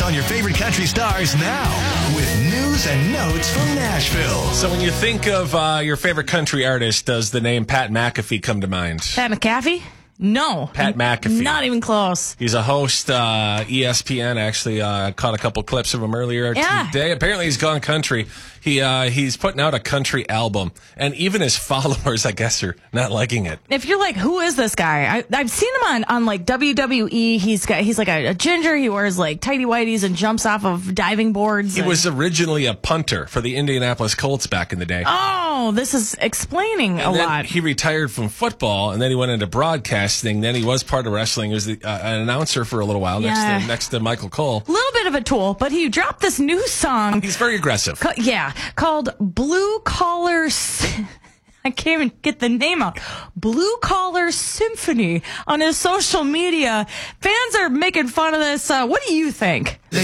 on your favorite country stars now with news and notes from Nashville. So when you think of your favorite country artist, does the name Pat McAfee come to mind? Pat McAfee? No. Pat McAfee. Not even close. He's a host, ESPN. Actually, caught a couple clips of him earlier today. Apparently, he's gone country. He's putting out a country album, and even his followers, I guess, are not liking it. If you're like, who is this guy? I've seen him on like WWE. He's like a ginger. He wears like tighty whities and jumps off of diving boards. He was originally a punter for the Indianapolis Colts back in the day. Oh, this is explaining a lot. He retired from football, and then he went into broadcasting. Then he was part of wrestling. He was an announcer for a little while next to Michael Cole. A little bit of a tool, but he dropped this new song. He's very aggressive. Called Blue Collar... I can't even get the name out. Blue Collar Symphony on his social media. Fans are making fun of this. What do you think?